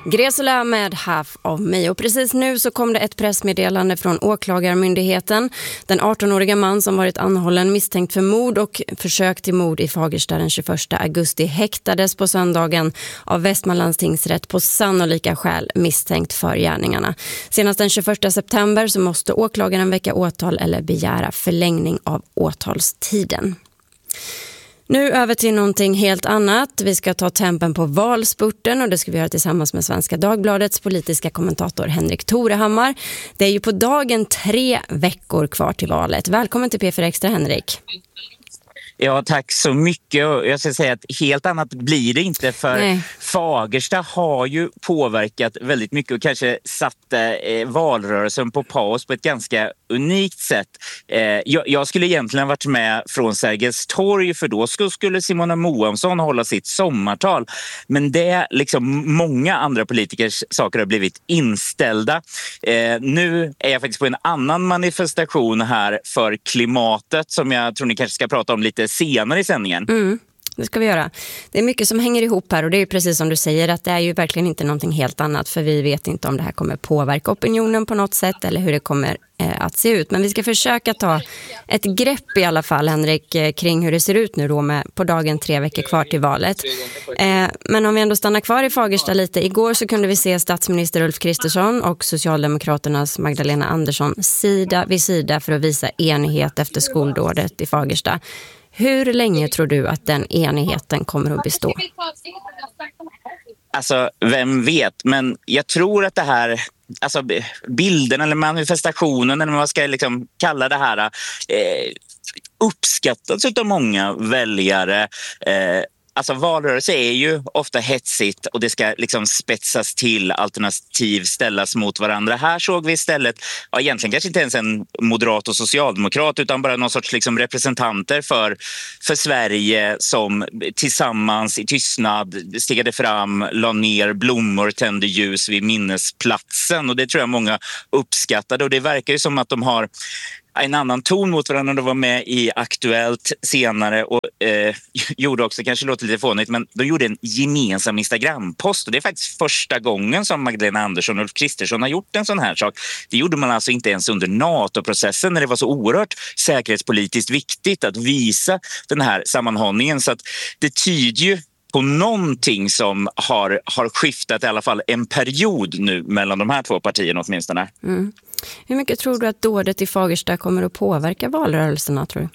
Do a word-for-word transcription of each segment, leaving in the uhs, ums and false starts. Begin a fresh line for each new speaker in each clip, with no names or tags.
Gresela med Half of Me. Och precis nu så kom det ett pressmeddelande från åklagarmyndigheten. Den arton-åriga man som varit anhållen misstänkt för mord och försök till mord i Fagersta den tjugoförsta augusti häktades på söndagen av Västmanlands tingsrätt på sannolika skäl misstänkt för gärningarna. Senast den tjugoförsta september så måste åklagaren väcka åtal eller begära förlängning av åtalstiden. Nu över till någonting helt annat. Vi ska ta tempen på valspurten och det ska vi göra tillsammans med Svenska Dagbladets politiska kommentator Henrik Torehammar. Det är ju på dagen tre veckor kvar till valet. Välkommen till P fyra Extra, Henrik.
Ja, tack så mycket. Jag ska säga att helt annat blir det inte, för Nej. Fagersta har ju påverkat väldigt mycket och kanske satt eh, valrörelsen på paus på ett ganska unikt sätt. Eh, jag, jag skulle egentligen varit med från Sergels torg, för då skulle Simona Moamsson hålla sitt sommartal. Men det, liksom många andra politikers saker har blivit inställda. Eh, nu är jag faktiskt på en annan manifestation här för klimatet som jag tror ni kanske ska prata om lite senare i sändningen.
Mm, det ska vi göra. Det är mycket som hänger ihop här och det är ju precis som du säger att det är ju verkligen inte någonting helt annat, för vi vet inte om det här kommer påverka opinionen på något sätt eller hur det kommer eh, att se ut. Men vi ska försöka ta ett grepp i alla fall, Henrik, eh, kring hur det ser ut nu då med på dagen tre veckor kvar till valet. Eh, men om vi ändå stannar kvar i Fagersta lite. Igår så kunde vi se statsminister Ulf Kristersson och Socialdemokraternas Magdalena Andersson sida vid sida för att visa enighet efter skoldådet i Fagersta. Hur länge tror du att den enigheten kommer att bestå?
Alltså, vem vet? Men jag tror att det här, alltså bilden eller manifestationen eller vad man ska liksom kalla det här, eh, uppskattas av många väljare. Eh, Alltså valrörelse är ju ofta hetsigt och det ska liksom spetsas till, alternativ ställas mot varandra. Här såg vi istället, ja, egentligen kanske inte ens en moderat och socialdemokrat utan bara någon sorts liksom representanter för, för Sverige som tillsammans i tystnad stigade fram, la ner blommor, tände ljus vid minnesplatsen, och det tror jag många uppskattade, och det verkar ju som att de har en annan ton mot varandra. De var med i Aktuellt senare och eh, gjorde också, kanske låter lite fånigt, men de gjorde en gemensam Instagram-post, och det är faktiskt första gången som Magdalena Andersson och Ulf Kristersson har gjort en sån här sak. Det gjorde man alltså inte ens under NATO-processen när det var så oerhört säkerhetspolitiskt viktigt att visa den här sammanhållningen, så att det tyder ju på någonting som har, har skiftat i alla fall en period nu mellan de här två partierna åtminstone.
Mm. Hur mycket tror du att dådet i Fagersta kommer att påverka valrörelserna, tror du?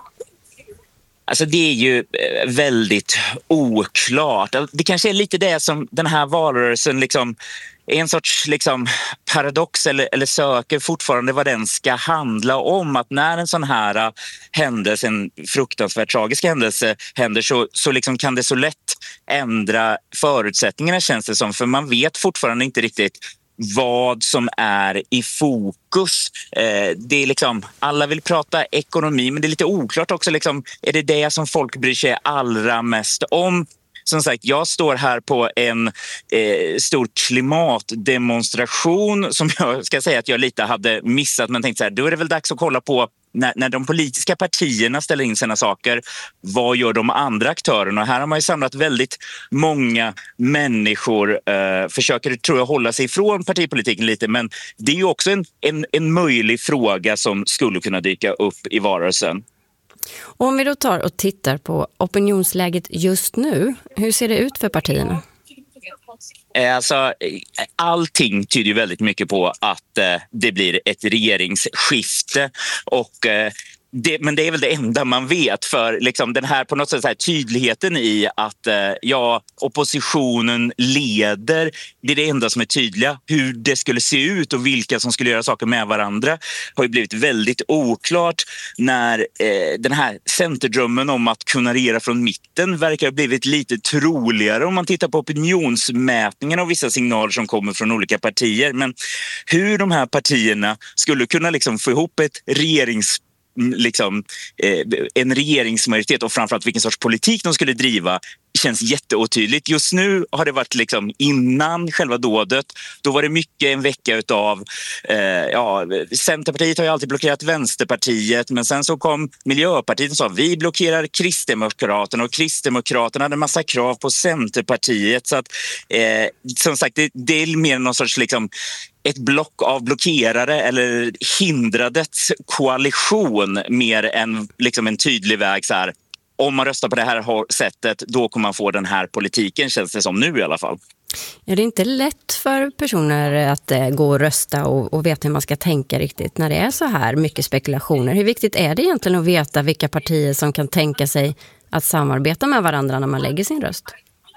Alltså det är ju väldigt oklart. Det kanske är lite det som den här valrörelsen liksom är en sorts liksom paradox eller, eller söker fortfarande vad den ska handla om. Att när en sån här händelse, en fruktansvärt tragisk händelse händer, så, så liksom kan det så lätt ändra förutsättningarna, känns det som. För man vet fortfarande inte riktigt vad som är i fokus. Eh, det är liksom, alla vill prata ekonomi, men det är lite oklart också liksom, är det det som folk bryr sig allra mest om? Som sagt, jag står här på en eh, stor klimatdemonstration som jag ska säga att jag lite hade missat, men tänkte så här, då är det väl dags att kolla på när, när de politiska partierna ställer in sina saker, vad gör de andra aktörerna? Och här har man ju samlat väldigt många människor, eh, försöker tror jag hålla sig ifrån partipolitiken lite, men det är ju också en, en, en möjlig fråga som skulle kunna dyka upp i valrörelsen.
Och om vi då tar och tittar på opinionsläget just nu, hur ser det ut för partierna?
Alltså, allting tyder ju väldigt mycket på att eh, det blir ett regeringsskifte, och eh, det, men det är väl det enda man vet, för liksom den här på något sätt så här tydligheten i att eh, ja, oppositionen leder, det är det enda som är tydliga. Hur det skulle se ut och vilka som skulle göra saker med varandra har ju blivit väldigt oklart. När eh, den här centerdrömmen om att kunna regera från mitten verkar ha blivit lite troligare om man tittar på opinionsmätningarna och vissa signaler som kommer från olika partier. Men hur de här partierna skulle kunna liksom få ihop ett regerings liksom, eh, en regeringsmajoritet och framförallt vilken sorts politik de skulle driva, känns jätteotydligt. Just nu har det varit liksom innan själva dådet. Då var det mycket en vecka utav eh, ja, Centerpartiet har ju alltid blockerat Vänsterpartiet, men sen så kom Miljöpartiet och sa vi blockerar Kristdemokraterna, och Kristdemokraterna hade en massa krav på Centerpartiet. Så att eh, som sagt, det, det är mer någon sorts liksom ett block av blockerare eller hindradets koalition mer än liksom en tydlig väg så här. Om man röstar på det här sättet, då kommer man få den här politiken, känns det som nu i alla fall.
Ja, det är inte lätt för personer att eh, gå och rösta och, och veta hur man ska tänka riktigt när det är så här mycket spekulationer. Hur viktigt är det egentligen att veta vilka partier som kan tänka sig att samarbeta med varandra när man lägger sin röst?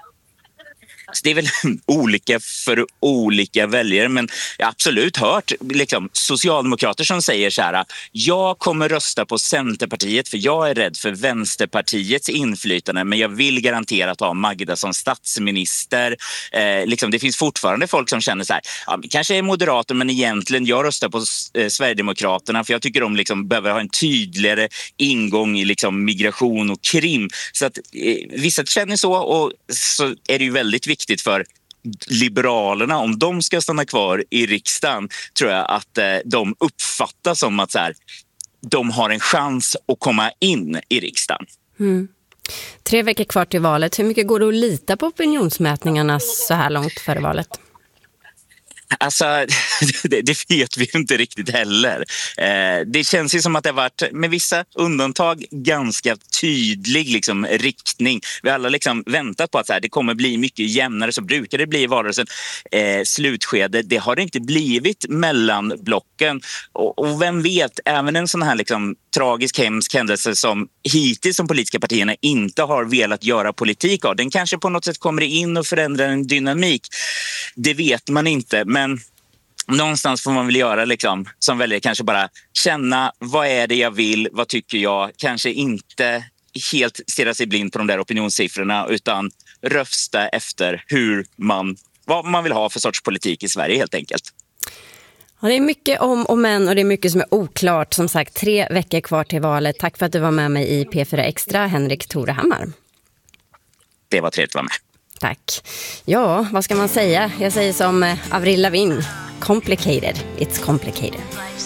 Det är väl olika för olika väljare, men jag har absolut hört liksom, socialdemokrater som säger så här: jag kommer rösta på Centerpartiet för jag är rädd för Vänsterpartiets inflytande, men jag vill garanterat ha Magda som statsminister. Eh, liksom, det finns fortfarande folk som känner så här, ja, kanske är moderater, men egentligen jag röstar på eh, Sverigedemokraterna för jag tycker de liksom behöver ha en tydligare ingång i liksom, migration och krim. Så att eh, vissa känner så, och så är det ju väldigt viktigt för Liberalerna, om de ska stanna kvar i riksdagen, tror jag att eh, de uppfattar som att så här, de har en chans att komma in i riksdagen. Mm.
Tre veckor kvar till valet. Hur mycket går det att lita på opinionsmätningarna så här långt före valet?
Alltså, det, det vet vi inte riktigt heller. Eh, det känns ju som att det har varit, med vissa undantag, ganska tydlig liksom, riktning. Vi har alla liksom väntat på att så här, det kommer bli mycket jämnare, så brukar det bli i valrörelsen. Eh, slutskede, det har det inte blivit mellan blocken. Och, och vem vet, även en sån här liksom, tragisk, hemsk händelse som hittills de politiska partierna inte har velat göra politik av, den kanske på något sätt kommer in och förändrar en dynamik. Det vet man inte, men någonstans får man väl göra liksom, som väljare, kanske bara känna vad är det jag vill, vad tycker jag, kanske inte helt stirra sig blind på de där opinionssiffrorna, utan rösta efter hur man, vad man vill ha för sorts politik i Sverige helt enkelt.
Ja, det är mycket om och men, och det är mycket som är oklart. Som sagt, tre veckor kvar till valet. Tack för att du var med mig i P fyra Extra, Henrik Torehammar.
Det var trevligt att vara med.
Tack. Ja, vad ska man säga? Jag säger som Avril Lavigne. Complicated. It's complicated.